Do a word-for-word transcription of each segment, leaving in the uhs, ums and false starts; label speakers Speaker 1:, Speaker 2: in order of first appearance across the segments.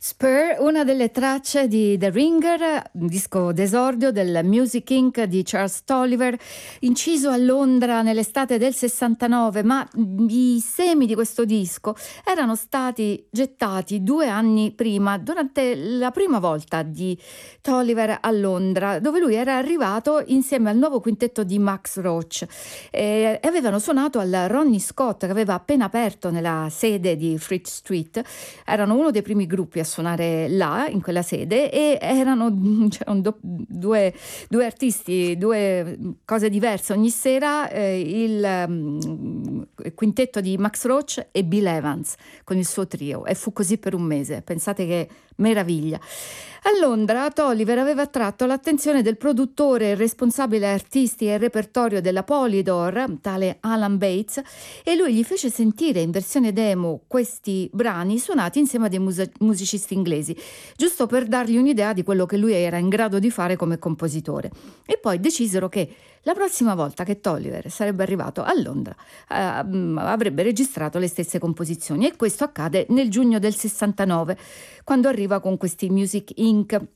Speaker 1: Spur, una delle tracce di The Ringer, disco d'esordio del Music incorporated di Charles Tolliver, inciso a Londra nell'estate del sessantanove, ma i semi di questo disco erano stati gettati due anni prima, durante la prima volta di Tolliver a Londra, dove lui era arrivato insieme al nuovo quintetto di Max Roach e avevano suonato al Ronnie Scott, che aveva appena aperto nella sede di Fleet Street. Erano uno dei primi gruppi a suonare là, in quella sede, e erano, c'erano do, due, due artisti, due cose diverse ogni sera, eh, il um, quintetto di Max Roach e Bill Evans con il suo trio, e fu così per un mese. Pensate che meraviglia. A Londra Tolliver aveva attratto l'attenzione del produttore e responsabile artisti e repertorio della Polydor, tale Alan Bates, e lui gli fece sentire in versione demo questi brani suonati insieme a dei mus- musicisti inglesi, giusto per dargli un'idea di quello che lui era in grado di fare come compositore. E poi decisero che la prossima volta che Tolliver sarebbe arrivato a Londra eh, avrebbe registrato le stesse composizioni, e questo accade nel giugno del sessantanove, quando arriva con questi Music incorporated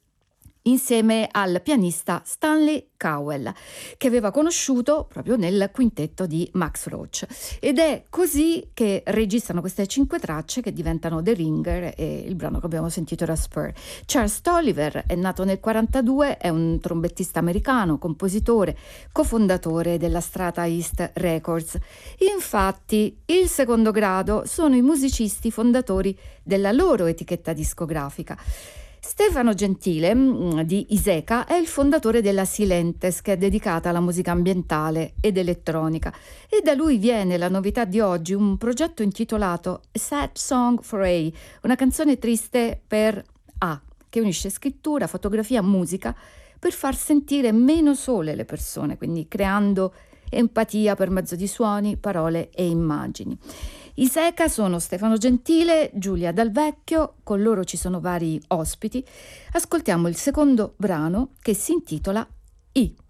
Speaker 1: insieme al pianista Stanley Cowell, che aveva conosciuto proprio nel quintetto di Max Roach. Ed è così che registrano queste cinque tracce che diventano The Ringer, e il brano che abbiamo sentito era Spur. Charles Tolliver è nato nel quarantadue, è un trombettista americano, compositore, cofondatore della Strata East Records. Infatti, il secondo grado sono i musicisti fondatori della loro etichetta discografica. Stefano Gentile di Iseka è il fondatore della Silentes, che è dedicata alla musica ambientale ed elettronica, e da lui viene la novità di oggi, un progetto intitolato A Sad Song for A, una canzone triste per A, che unisce scrittura, fotografia, musica per far sentire meno sole le persone, quindi creando empatia per mezzo di suoni, parole e immagini. I Seca sono Stefano Gentile, Giulia Dal Vecchio, con loro ci sono vari ospiti. Ascoltiamo il secondo brano, che si intitola I.